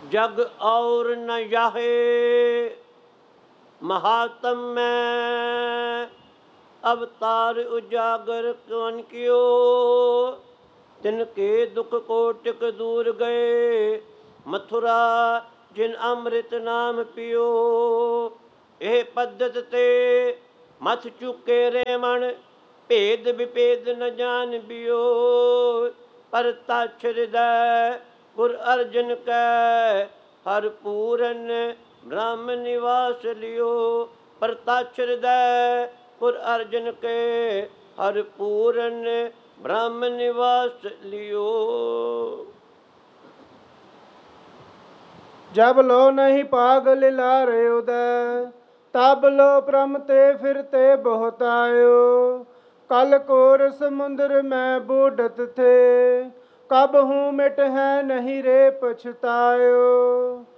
जग और न याहे महात्म में अवतार उजागर कौन कियो तिनके दुख कोटिक दूर गए मथुरा जिन अमृत नाम पियो ਇਹ ਪद्धਤ ਤੇ ਮਥ ਚੁਕੇ ਰੇ ਮਨ ਭੇਦ ਵਿਪੇਦ ਨ ਜਾਣ ਬਿਓ ਪਰ ਤਛ ਹਿਰਦੈ ਗੁਰ ਅਰਜਨ ਕੈ ਹਰ ਪੂਰਨ ਬ੍ਰਹਮ ਨਿਵਾਸ ਲਿਓ ਪਰ ਤਛ ਹਿਰਦੈ ਗੁਰ ਅਰਜਨ ਕੇ ਹਰ ਪੂਰਨ ਬ੍ਰਹਮ ਨਿਵਾਸ ਲਿਓ। जब लो नहीं पागल लारे उदय तब लो प्रम ते फिरते बहुत आयो कल कोर समुद्र में बूढ़त थे कब हूँ मिट है नहीं रे पछतायो।